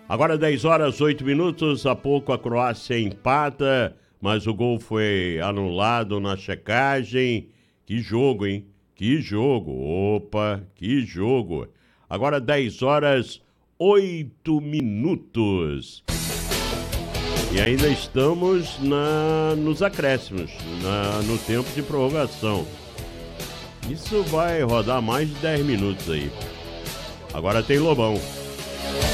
Agora 10 horas, 8 minutos, há pouco a Croácia empata, mas o gol foi anulado na checagem. Que jogo, hein? Que jogo! Opa, que jogo! Agora 10 horas, 8 minutos. E ainda estamos nos acréscimos, no tempo de prorrogação. Isso vai rodar mais de 10 minutos aí. Agora tem Lobão.